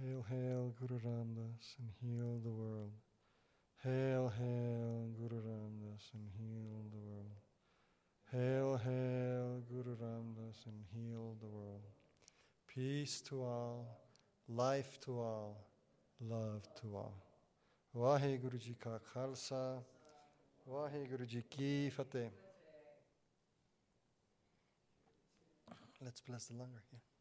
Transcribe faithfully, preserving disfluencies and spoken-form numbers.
Hail, hail, Guru Ramdas, and heal the world. Hail, hail, Guru Ramdas, and heal the world. Hail, hail, Guru Ramdas, and heal the world. Peace to all, life to all, love to all. Vaheguru Ji Ka Khalsa, Vaheguru Ji Ki Fateh. Let's bless the langar here.